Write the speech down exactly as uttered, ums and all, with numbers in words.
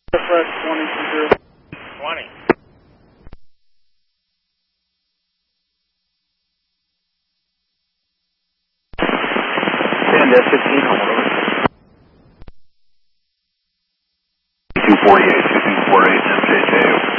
Southwest twenty two zero. twenty. And F fifteen, hold on. two forty-eight, two two four eight, M J J.